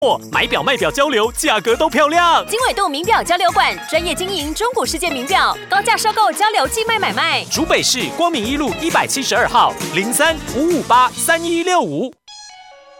买表卖表交流，价格都漂亮。 经纬度名表交流馆专业经营中古世界名表，高价收购交流寄卖买卖。 竹北市光明一路172号03-558-3165。